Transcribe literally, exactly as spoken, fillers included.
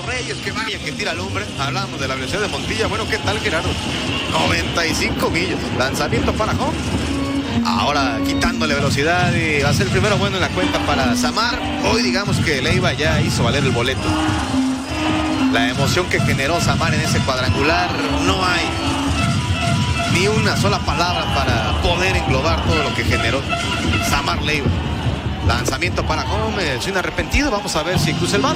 Reyes, que vaya que tira al hombre. Hablamos de la velocidad de Montilla. Bueno, ¿qué tal, Gerardo? noventa y cinco millas. Lanzamiento para home. Ahora quitándole velocidad y va a ser el primero bueno en la cuenta para Samar. Hoy digamos que Leiva ya hizo valer el boleto. La emoción que generó Samar en ese cuadrangular, no hay ni una sola palabra para poder englobar todo lo que generó Samar Leiva. Lanzamiento para home, sin arrepentido. Vamos a ver si cruza el balón.